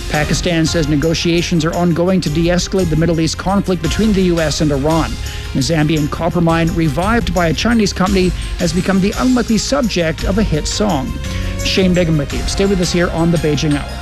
Pakistan says negotiations are ongoing to de-escalate the Middle East conflict between the U.S. and Iran. The Zambian copper mine, revived by a Chinese company, has become the unlikely subject of a hit song. Shane Bigham with you. Stay with us here on the Beijing Hour.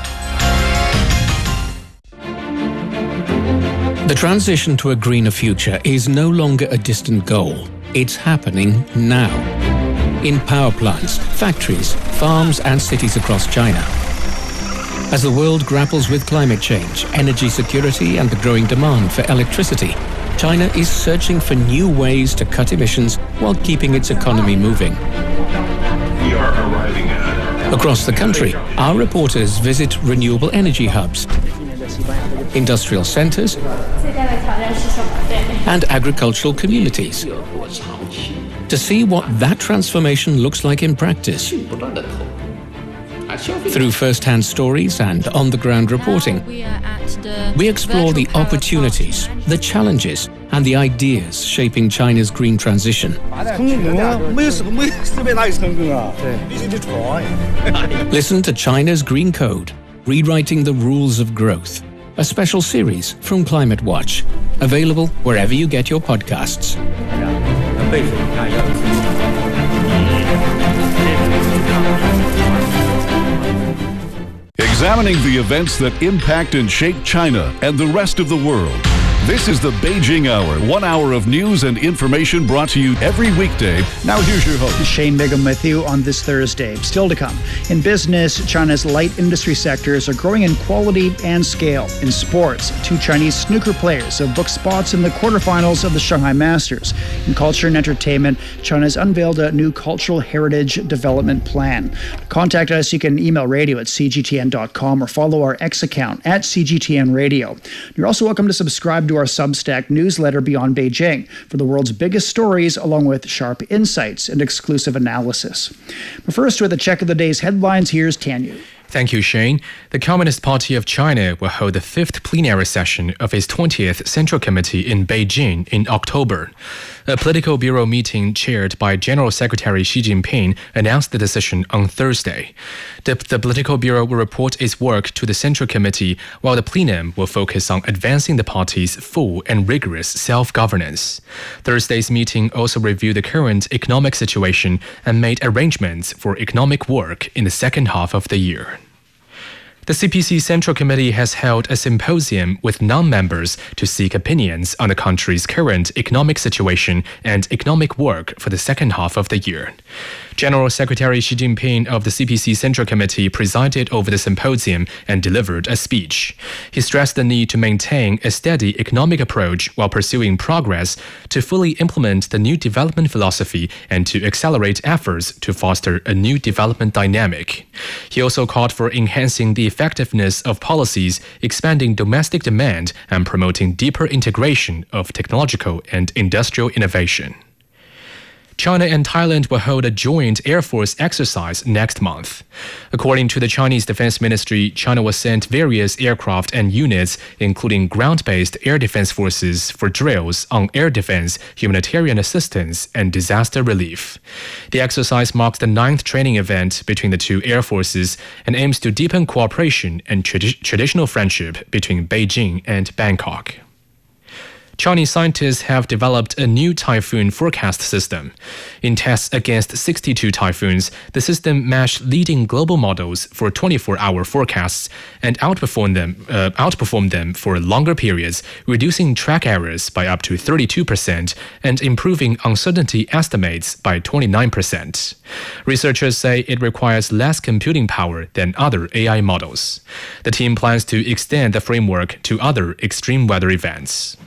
The transition to a greener future is no longer a distant goal. It's happening now. In power plants, factories, farms and cities across China. As the world grapples with climate change, energy security and the growing demand for electricity, China is searching for new ways to cut emissions while keeping its economy moving. We are arriving at... Across the country, our reporters visit renewable energy hubs, industrial centers, and agricultural communities to see what that transformation looks like in practice. Through first-hand stories and on-the-ground reporting, we explore the opportunities, the challenges, and the ideas shaping China's green transition. Listen to China's Green Code, Rewriting the Rules of Growth, a special series from Climate Watch, available wherever you get your podcasts. Examining the events that impact and shape China and the rest of the world. This is the Beijing Hour, 1 hour of news and information brought to you every weekday. Now here's your host. Shane Bigham with you on this Thursday. Still to come. In business, China's light industry sectors are growing in quality and scale. In sports, 2 Chinese snooker players have booked spots in the quarterfinals of the Shanghai Masters. In culture and entertainment, China's unveiled a new cultural heritage development plan. To contact us, you can email radio@cgtn.com or follow our X account @CGTN Radio. You're also welcome to subscribe to our Substack newsletter Beyond Beijing for the world's biggest stories, along with sharp insights and exclusive analysis. But first, with a check of the day's headlines, here's Tanyu. Thank you, Shane. The Communist Party of China will hold the 5th plenary session of its 20th Central Committee in Beijing in October. A political bureau meeting chaired by General Secretary Xi Jinping announced the decision on Thursday. The political bureau will report its work to the Central Committee, while the plenum will focus on advancing the party's full and rigorous self-governance. Thursday's meeting also reviewed the current economic situation and made arrangements for economic work in the second half of the year. The CPC Central Committee has held a symposium with non-members to seek opinions on the country's current economic situation and economic work for the second half of the year. General Secretary Xi Jinping of the CPC Central Committee presided over the symposium and delivered a speech. He stressed the need to maintain a steady economic approach while pursuing progress to fully implement the new development philosophy and to accelerate efforts to foster a new development dynamic. He also called for enhancing the effectiveness of policies, expanding domestic demand, and promoting deeper integration of technological and industrial innovation. China and Thailand will hold a joint Air Force exercise next month. According to the Chinese Defense Ministry, China will send various aircraft and units, including ground-based air defense forces, for drills on air defense, humanitarian assistance, and disaster relief. The exercise marks the 9th training event between the 2 air forces and aims to deepen cooperation and traditional friendship between Beijing and Bangkok. Chinese scientists have developed a new typhoon forecast system. In tests against 62 typhoons, the system matched leading global models for 24-hour forecasts and outperformed them for longer periods, reducing track errors by up to 32% and improving uncertainty estimates by 29%. Researchers say it requires less computing power than other AI models. The team plans to extend the framework to other extreme weather events.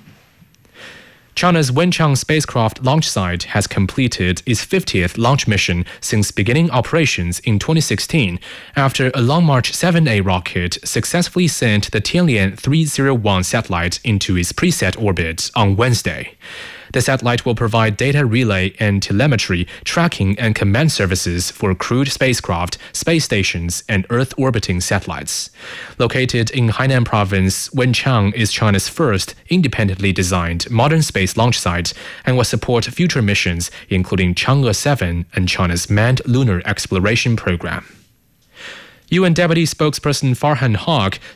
China's Wenchang spacecraft launch site has completed its 50th launch mission since beginning operations in 2016, after a Long March 7A rocket successfully sent the Tianlian 301 satellite into its preset orbit on Wednesday. The satellite will provide data relay and telemetry, tracking and command services for crewed spacecraft, space stations, and Earth-orbiting satellites. Located in Hainan Province, Wenchang is China's first independently designed modern space launch site and will support future missions, including Chang'e 7 and China's manned lunar exploration program. UN Deputy Spokesperson Farhan Haq